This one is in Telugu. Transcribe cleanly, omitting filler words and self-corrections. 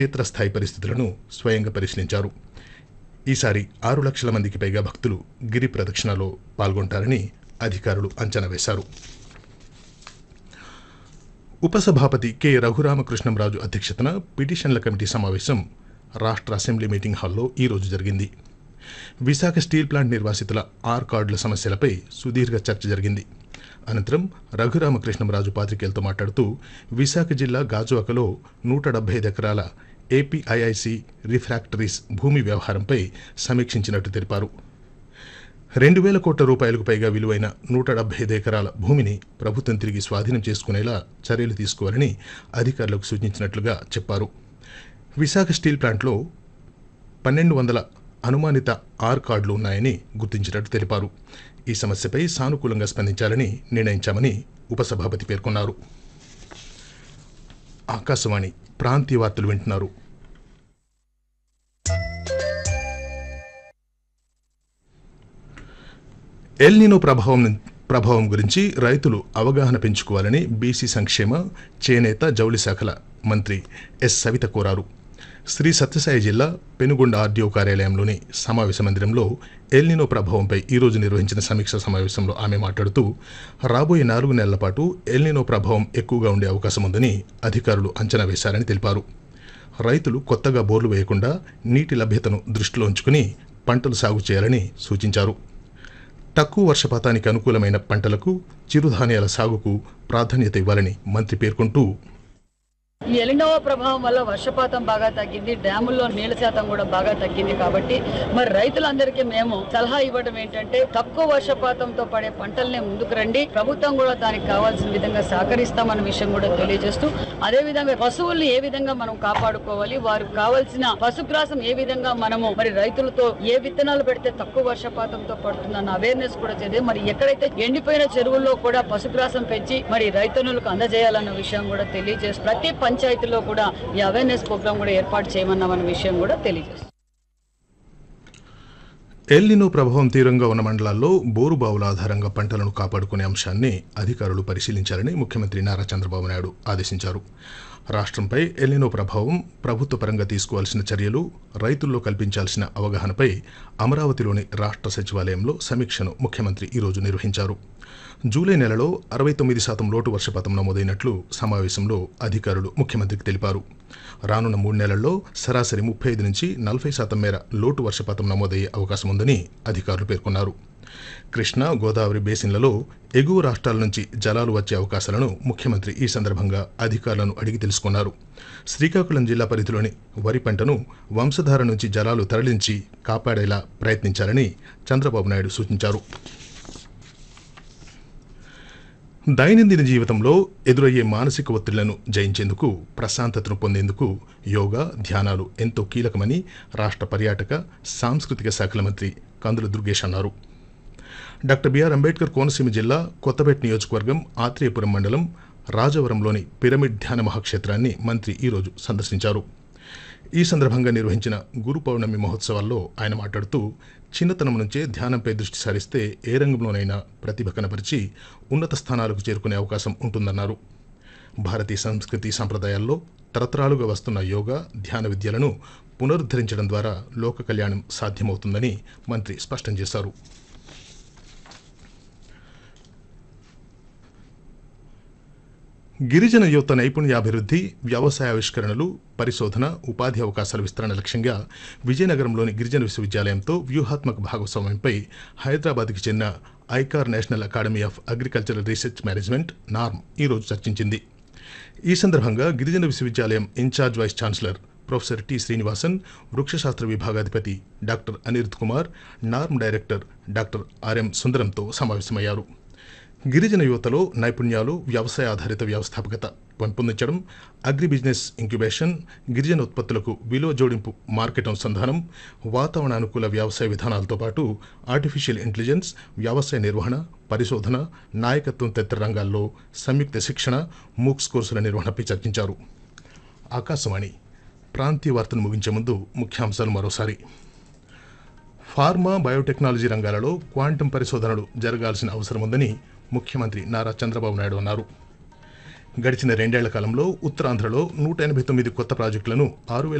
క్షేత్రస్థాయి పరిస్థితులను స్వయంగా పరిశీలించారు. ఈసారి 6 లక్షల మందికి పైగా భక్తులు గిరి ప్రదక్షిణలో పాల్గొంటారని అధికారులు అంచనా వేశారు. ఉపసభాపతి కె రఘురామకృష్ణంరాజు అధ్యక్షతన పిటిషన్ల కమిటీ సమావేశం రాష్ట్ర అసెంబ్లీ మీటింగ్ హాల్లో ఈరోజు జరిగింది. విశాఖ స్టీల్ ప్లాంట్ నిర్వాసితుల ఆర్ కార్డుల సమస్యలపై సుదీర్ఘ చర్చ జరిగింది. అనంతరం రఘురామకృష్ణంరాజు పాత్రికేయులతో మాట్లాడుతూ విశాఖ జిల్లా గాజువాకలో 175 ఎకరాల ఏపీఐఐసి రిఫ్రాక్టరీస్ భూమి వ్యవహారంపై సమీక్షించినట్టు తెలిపారు. 2,000 కోట్ల రూపాయలకు పైగా విలువైన 175 ఎకరాల భూమిని ప్రభుత్వం తిరిగి స్వాధీనం చేసుకునేలా చర్యలు తీసుకోవాలని అధికారులకు సూచించినట్లుగా చెప్పారు. విశాఖ స్టీల్ ప్లాంట్లో 1,200 అనుమానిత ఆర్ కార్డులు ఉన్నాయని గుర్తించినట్టు తెలిపారు. ఈ సమస్యపై సానుకూలంగా స్పందించాలని నిర్ణయించామని ఉపసభాపతి పేర్కొన్నారు. ఆకాశవాణి ప్రాంతీయ వార్తలు వింటున్నారు. ఎల్ నినో ప్రభావం గురించి రైతులు అవగాహన పెంచుకోవాలని బీసీ సంక్షేమ, చేనేత, జౌళి శాఖల మంత్రి ఎస్ సవిత కోరారు. శ్రీ సత్యసాయి జిల్లా పెనుగొండ ఆర్డీఓ కార్యాలయంలోని సమావేశ మందిరంలో ఎల్ నినో ప్రభావంపై ఈరోజు నిర్వహించిన సమీక్షా సమావేశంలో ఆమె మాట్లాడుతూ రాబోయే 4 నెలల పాటు ఎల్ నినో ప్రభావం ఎక్కువగా ఉండే అవకాశం ఉందని అధికారులు అంచనా వేశారని తెలిపారు. రైతులు కొత్తగా బోర్లు వేయకుండా నీటి లభ్యతను దృష్టిలో ఉంచుకుని పంటలు సాగు చేయాలని సూచించారు. తక్కువ వర్షపాతానికి అనుకూలమైన పంటలకు, చిరుధాన్యాల సాగుకు ప్రాధాన్యత ఇవ్వాలని మంత్రి పేర్కొంటూ ఈ ఎలినో ప్రభావం వల్ల వర్షపాతం బాగా తగ్గింది, డ్యాముల్లో నీళ్ల శాతం కూడా బాగా తగ్గింది. కాబట్టి మరి రైతులందరికీ మేము సలహా ఇవ్వడం ఏంటంటే తక్కువ వర్షపాతంతో పడే పంటల్నే ముందుకు రండి, ప్రభుత్వం కూడా దానికి కావాల్సిన విధంగా సహకరిస్తామన్న విషయం కూడా తెలియజేస్తూ, అదే విధంగా పశువుల్ని ఏ విధంగా మనం కాపాడుకోవాలి, వారికి కావాల్సిన పశుగ్రాసం ఏ విధంగా మనము మరి రైతులతో ఏ విత్తనాలు పెడితే తక్కువ వర్షపాతంతో పడుతుందన్న అవేర్నెస్ కూడా చేద్దాం. మరి ఎక్కడైతే ఎండిపోయిన చెరువుల్లో కూడా పశుగ్రాసం పెంచి మరి రైతన్నులకు అందజేయాలన్న విషయం కూడా తెలియజేస్తూ ప్రతి పంచాయతీలో కూడా ఈ అవేర్నెస్ ప్రోగ్రామ్ కూడా ఏర్పాటు చేయమన్నామన్న విషయం కూడా తెలియజేస్తుంది. ఎల్ నినో ప్రభావం తీవ్రంగా ఉన్న మండలాల్లో బోరుబావుల ఆధారంగా పంటలను కాపాడుకునే అంశాన్ని అధికారులు పరిశీలించాలని ముఖ్యమంత్రి నారా చంద్రబాబు నాయుడు ఆదేశించారు. రాష్ట్రంపై ఎల్ నినో ప్రభావం, ప్రభుత్వ పరంగా తీసుకోవాల్సిన చర్యలు, రైతుల్లో కల్పించాల్సిన అవగాహనపై అమరావతిలోని రాష్ట్ర సచివాలయంలో సమీక్షను ముఖ్యమంత్రి ఈరోజు నిర్వహించారు. జూలై నెలలో 69% లోటు వర్షపాతం నమోదైనట్లు సమావేశంలో అధికారులు ముఖ్యమంత్రికి తెలిపారు. రానున్న 3 నెలల్లో సరాసరి 35 నుంచి 40% మేర లోటు వర్షపాతం నమోదయ్యే అవకాశం ఉందని అధికారులు పేర్కొన్నారు. కృష్ణా, గోదావరి బేసిన్లలో ఎగువ రాష్ట్రాల నుంచి జలాలు వచ్చే అవకాశాలను ముఖ్యమంత్రి ఈ సందర్భంగా అధికారులను అడిగి తెలుసుకున్నారు. శ్రీకాకుళం జిల్లా పరిధిలోని వరి పంటను వంశధార నుంచి జలాలు తరలించి కాపాడేలా ప్రయత్నించాలని చంద్రబాబు నాయుడు సూచించారు. దైనందిన జీవితంలో ఎదురయ్యే మానసిక ఒత్తిళ్లను జయించేందుకు, ప్రశాంతతను పొందేందుకు యోగా, ధ్యానాలు ఎంతో కీలకమని రాష్ట్ర పర్యాటక, సాంస్కృతిక శాఖల మంత్రి కందుల దుర్గేష్ అన్నారు. డాక్టర్ బిఆర్ అంబేద్కర్ కోనసీమ జిల్లా కొత్తపేట నియోజకవర్గం ఆత్రేయపురం మండలం రాజవరంలోని పిరమిడ్ ధ్యాన మహాక్షేత్రాన్ని మంత్రి ఈరోజు సందర్శించారు. ఈ సందర్భంగా నిర్వహించిన గురు పౌర్ణమి మహోత్సవాల్లో ఆయన మాట్లాడుతూ చిన్నతనం నుంచే ధ్యానంపై దృష్టి సారిస్తే ఏ రంగంలోనైనా ప్రతిభ కనపరిచి ఉన్నత స్థానాలకు చేరుకునే అవకాశం ఉంటుందన్నారు. భారతీయ సంస్కృతి సంప్రదాయాల్లో తరతరాలుగా వస్తున్న యోగా, ధ్యాన విద్యలను పునరుద్ధరించడం ద్వారా లోక కళ్యాణం సాధ్యమవుతుందని మంత్రి స్పష్టం చేశారు. గిరిజన యువత నైపుణ్యాభివృద్ధి, వ్యవసాయావిష్కరణలు, పరిశోధన, ఉపాధి అవకాశాల విస్తరణ లక్ష్యంగా విజయనగరంలోని గిరిజన విశ్వవిద్యాలయంతో వ్యూహాత్మక భాగస్వామ్యంపై హైదరాబాద్కి చెందిన ICAR national academy of agricultural research management norm ఈరోజు చర్చించింది. ఈ సందర్భంగా గిరిజన విశ్వవిద్యాలయం incharge vice chancellor professor T Srinivasan, వృక్షశాస్త్ర విభాగాధిపతి doctor Anirudh Kumar, norm director doctor RM సుందరంతో సమావేశమయ్యారు. గిరిజన యువతలో నైపుణ్యాలు, వ్యవసాయ ఆధారిత వ్యవస్థాపకత పెంపొందించడం, అగ్రి బిజినెస్ ఇంక్యుబేషన్, గిరిజన ఉత్పత్తులకు విలువ జోడింపు మార్కెట్ అనుసంధానం, వాతావరణ అనుకూల వ్యవసాయ విధానాలతో పాటు ఆర్టిఫిషియల్ ఇంటెలిజెన్స్, వ్యవసాయ నిర్వహణ, పరిశోధన, నాయకత్వం తదితర రంగాల్లో సంయుక్త శిక్షణ, మూక్స్ కోర్సుల నిర్వహణపై చర్చించారు. ఆకాశవాణి ప్రాంతీయ వార్తను ముగించే ముందు ముఖ్యాంశాలు మరోసారి. ఫార్మా, బయోటెక్నాలజీ రంగాలలో క్వాంటం పరిశోధనలు జరగాల్సిన అవసరం ఉందని ముఖ్యమంత్రి నారా చంద్రబాబు నాయుడు అన్నారు. గడిచిన 2 ఏళ్ల కాలంలో ఉత్తరాంధ్రలో 189 కొత్త ప్రాజెక్టులను 6,000